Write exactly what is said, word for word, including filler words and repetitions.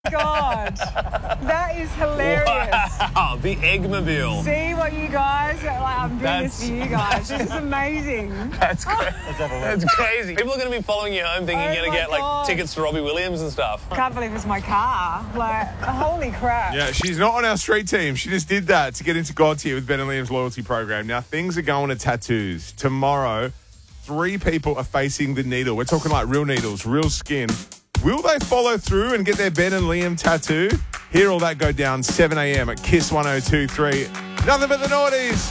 God, that is hilarious. Wow, the Eggmobile. See what you guys, like, I'm doing That's- this for you guys. This is amazing. That's cra- That's crazy. People are going to be following you home thinking Oh you're going to my get like God. tickets to Robbie Williams and stuff. I can't believe it's my car. Like, holy crap. Yeah, she's not on our street team. She just did that to get into God's Tier with Ben and Liam's loyalty program. Now, things are going to tattoos. Tomorrow, three people are facing the needle. We're talking like real needles, real skin. Will they follow through and get their Ben and Liam tattoo? Hear all that go down seven a.m. at Kiss one oh two three. Nothing but the noughties.